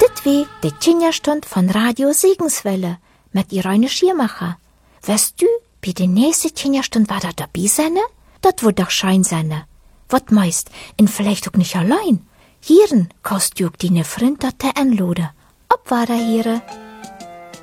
Dit wie die Kinderstund von Radio Segenswelle mit Irene Schiermacher. Weißt du, bei der nächsten Kinderstund war da dabei sein? Das wird doch schein sein. Wat meist, und vielleicht auch nicht allein. Hieren kannst du auch deine Freund da einladen. Ob war da hier?